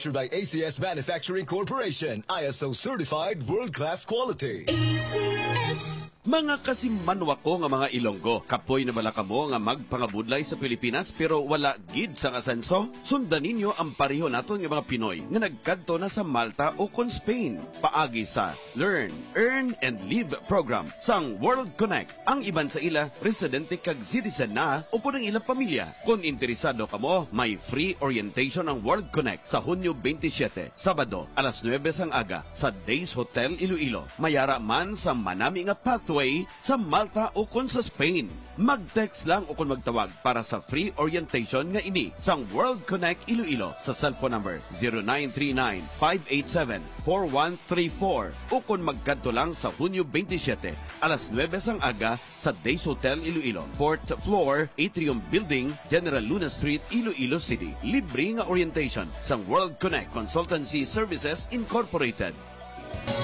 By ACS Manufacturing Corporation, ISO certified world-class quality. ACS. Mga kasimmanwa ko nga mga Ilonggo, kapoy na bala kamo nga magpangabudlay sa Pilipinas pero wala gid sa kasenso? Sundan ninyo ang pareho naton nga mga Pinoy nga nagkadto na sa Malta o kon Spain. Paagi sa Learn, Earn, and Live program sang World Connect. Ang iban sa ila, residente kag citizen na o po ng ilang pamilya. Kung interesado kamo, may free orientation ang World Connect sa Hunyo 27, Sabado, alas 9 sang aga sa Days Hotel Iloilo. Mayara man sa manami nga pathway sa Malta o kon sa Spain. Mag-text lang o kung magtawag para sa free orientation nga ini sang World Connect Iloilo sa cellphone number 0939-587-4134 o kung magkanto lang sa Hunyo 27, alas 9 sang aga sa Days Hotel Iloilo, 4th floor, Atrium Building, General Luna Street, Iloilo City. Libre nga orientation sang World Connect Consultancy Services Incorporated.